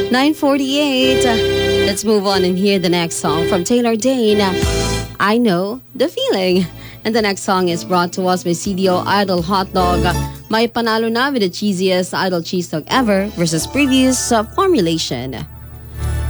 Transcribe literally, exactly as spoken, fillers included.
nine forty-eight. Let's move on and hear the next song from Taylor Dane. I Know the Feeling. And the next song is brought to us by C D O Idol Hot Dog. May panalo na with the cheesiest idol cheese dog ever versus previous uh, formulation.